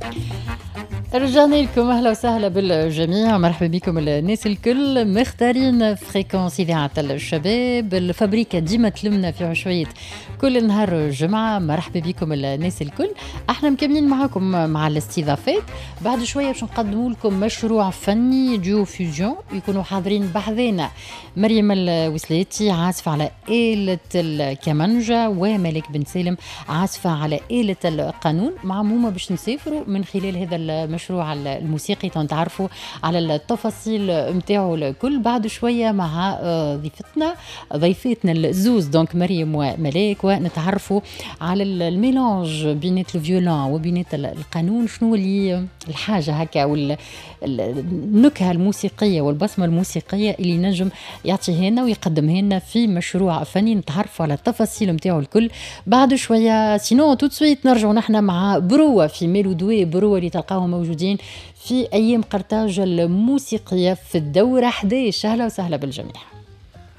رجعنا لكم أهلا وسهلا بالجميع، مرحبا بكم الناس الكل مختارين فريكونس إذاعة الشباب. الفابريكا ديما تلمنا في عشوية كل نهار جمعة. مرحبا بكم الناس الكل، احنا مكملين معاكم مع الاستضافات. بعد شوية باش نقدموا لكم مشروع فني ديو فيوجن يكونوا حاضرين بحذانا مريم الوسلاتي عازفة على آلة الكمانجا، وملك بن سالم عازفة على آلة القانون. مع موما باش نسافروا من خلال هذا المشروع الموسيقي تعرفوا على التفاصيل متاعه الكل بعد شوية مع ضيفتنا الزوز دونك مريم وملاك، ونتعرفوا على الميلانج بينات الفيولون وبينات القانون، شنو اللي الحاجة هكا والنكهة الموسيقية والبصمة الموسيقية اللي نجم يعطيها لنا ويقدمها لنا في مشروع فني. نتعرفوا على التفاصيل متاعه الكل بعد شوية. سينو تو سويت نرجعوا نحن مع بروة في ميلودوي، بروة اللي تلقاهم موجودين في أيام قرطاج الموسيقية في الدورة 11. أهلا وسهلا بالجميع.